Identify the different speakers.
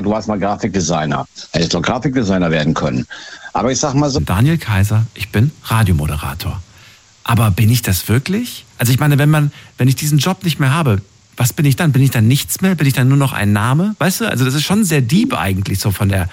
Speaker 1: du warst mal Grafikdesigner. Hättest doch Grafikdesigner werden können. Aber ich sag mal so.
Speaker 2: Daniel Kaiser, ich bin Radiomoderator. Aber bin ich das wirklich? Also ich meine, wenn ich diesen Job nicht mehr habe, was bin ich dann? Bin ich dann nichts mehr? Bin ich dann nur noch ein Name? Weißt du, also das ist schon sehr deep eigentlich so von der